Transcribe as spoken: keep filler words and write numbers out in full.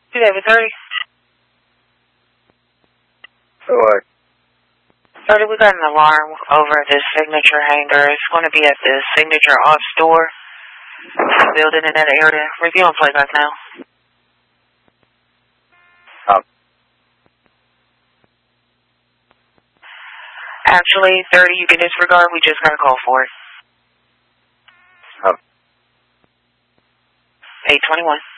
two David thirty. What? thirty, we got an alarm over at this Signature hangar. It's going to be at the Signature off store building in that area. Review on playback now. Um. Actually, thirty, you can disregard. We just got a call for it. Um. eight twenty-one.